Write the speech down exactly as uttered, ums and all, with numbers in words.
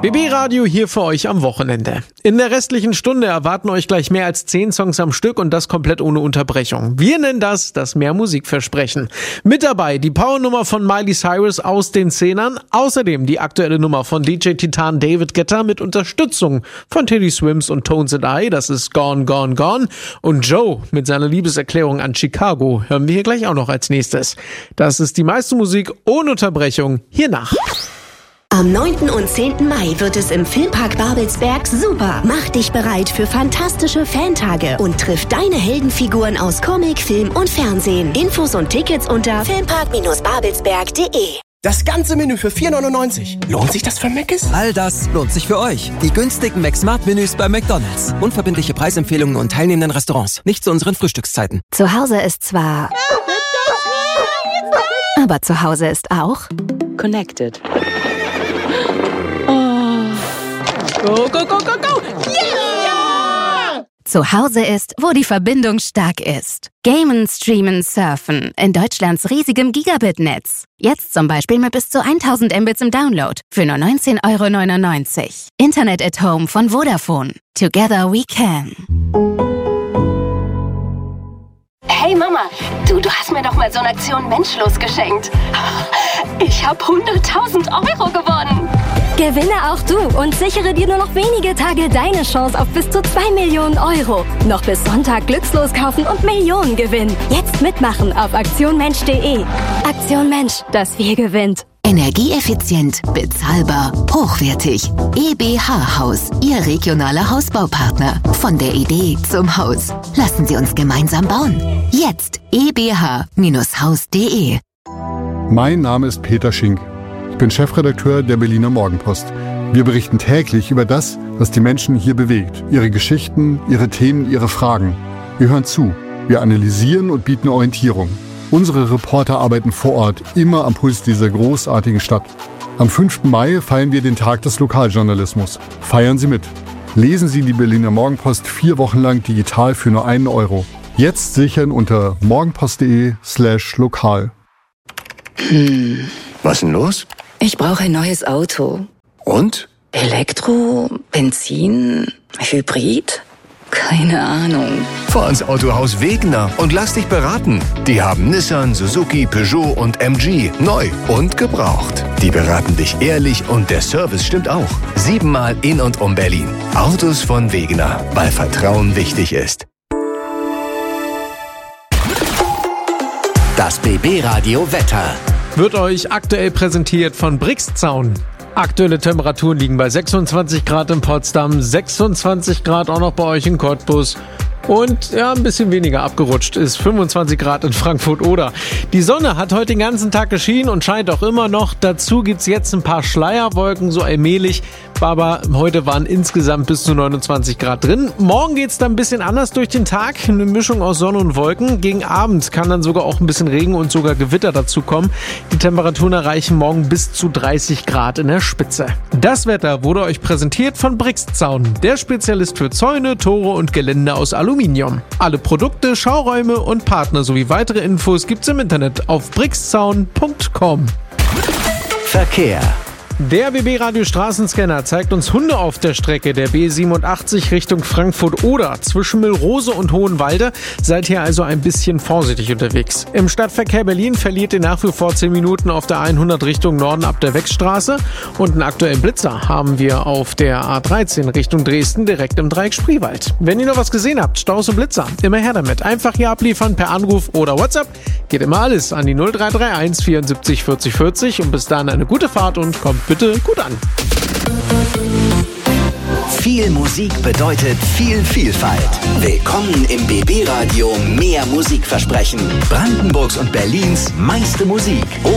B B Radio hier für euch am Wochenende. In der restlichen Stunde erwarten euch gleich mehr als zehn Songs am Stück und das komplett ohne Unterbrechung. Wir nennen das das Mehr Musikversprechen. Mit dabei die Powernummer von Miley Cyrus aus den Zehnern, außerdem die aktuelle Nummer von D J Titan David Guetta mit Unterstützung von Teddy Swims und Tones and I, das ist Gone, Gone, Gone. Und Joe mit seiner Liebeserklärung an Chicago hören wir hier gleich auch noch als nächstes. Das ist die meiste Musik ohne Unterbrechung hier nach. Am neunten und zehnten Mai wird es im Filmpark Babelsberg super. Mach dich bereit für fantastische Fantage und triff deine Heldenfiguren aus Comic, Film und Fernsehen. Infos und Tickets unter filmpark babelsberg punkt de. Das ganze Menü für vier neunundneunzig. Lohnt sich das für Mc's? All das lohnt sich für euch. Die günstigen McSmart-Menüs bei McDonald's. Unverbindliche Preisempfehlungen und teilnehmenden Restaurants. Nicht zu unseren Frühstückszeiten. Zu Hause ist zwar... aber zu Hause ist auch... Connected. Go, go, go, go, go! Yeah! Zu Hause ist, wo die Verbindung stark ist. Gamen, Streamen, Surfen in Deutschlands riesigem Gigabit-Netz. Jetzt zum Beispiel mit bis zu tausend Mbits im Download für nur neunzehn Euro neunundneunzig. Internet at Home von Vodafone. Together we can. Hey Mama, du, du hast mir doch mal so eine Aktion Menschlos geschenkt. Ich habe hunderttausend Euro gewonnen. Gewinne auch du und sichere dir nur noch wenige Tage deine Chance auf bis zu zwei Millionen Euro. Noch bis Sonntag glückslos kaufen und Millionen gewinnen. Jetzt mitmachen auf aktion mensch punkt de. Aktion Mensch, das Wir gewinnt. Energieeffizient, bezahlbar, hochwertig. E B H Haus, Ihr regionaler Hausbaupartner. Von der Idee zum Haus. Lassen Sie uns gemeinsam bauen. Jetzt e b h Haus punkt de. Mein Name ist Peter Schink. Ich bin Chefredakteur der Berliner Morgenpost. Wir berichten täglich über das, was die Menschen hier bewegt. Ihre Geschichten, ihre Themen, ihre Fragen. Wir hören zu, wir analysieren und bieten Orientierung. Unsere Reporter arbeiten vor Ort, immer am Puls dieser großartigen Stadt. Am fünften Mai feiern wir den Tag des Lokaljournalismus. Feiern Sie mit. Lesen Sie die Berliner Morgenpost vier Wochen lang digital für nur einen Euro. Jetzt sichern unter morgenpost punkt de slash lokal. Hm, was denn los? Ich brauche ein neues Auto. Und? Elektro, Benzin, Hybrid? Keine Ahnung. Fahr ins Autohaus Wegener und lass dich beraten. Die haben Nissan, Suzuki, Peugeot und M G. Neu und gebraucht. Die beraten dich ehrlich und der Service stimmt auch. Siebenmal in und um Berlin. Autos von Wegener, weil Vertrauen wichtig ist. Das B B Radio Wetter wird euch aktuell präsentiert von Brixzaun. Aktuelle Temperaturen liegen bei sechsundzwanzig Grad in Potsdam, sechsundzwanzig Grad auch noch bei euch in Cottbus. Und ja, ein bisschen weniger abgerutscht ist fünfundzwanzig Grad in Frankfurt-Oder. Die Sonne hat heute den ganzen Tag geschienen und scheint auch immer noch. Dazu gibt's jetzt ein paar Schleierwolken, so allmählich. Aber heute waren insgesamt bis zu neunundzwanzig Grad drin. Morgen geht's dann ein bisschen anders durch den Tag. Eine Mischung aus Sonne und Wolken. Gegen Abend kann dann sogar auch ein bisschen Regen und sogar Gewitter dazu kommen. Die Temperaturen erreichen morgen bis zu dreißig Grad in der Spitze. Das Wetter wurde euch präsentiert von Brixzaun, der Spezialist für Zäune, Tore und Gelände aus Aluminium. Alle Produkte, Schauräume und Partner sowie weitere Infos gibt's im Internet auf brixzaun punkt com. Verkehr. Der B B-Radio Straßenscanner zeigt uns Hunde auf der Strecke der B siebenundachtzig Richtung Frankfurt-Oder zwischen Milrose und Hohenwalde. Seid hier also ein bisschen vorsichtig unterwegs. Im Stadtverkehr Berlin verliert ihr nach wie vor zehn Minuten auf der hundert Richtung Norden ab der Wechstraße. Und einen aktuellen Blitzer haben wir auf der A dreizehn Richtung Dresden direkt im Dreieck Spreewald. Wenn ihr noch was gesehen habt, Staus und Blitzer, immer her damit. Einfach hier abliefern per Anruf oder WhatsApp. Geht immer alles an die null drei drei eins vierundsiebzig vierzig vierzig und bis dahin eine gute Fahrt und kommt bitte gut an. Viel Musik bedeutet viel Vielfalt. Willkommen im B B-Radio Mehr Musikversprechen. Brandenburgs und Berlins meiste Musik.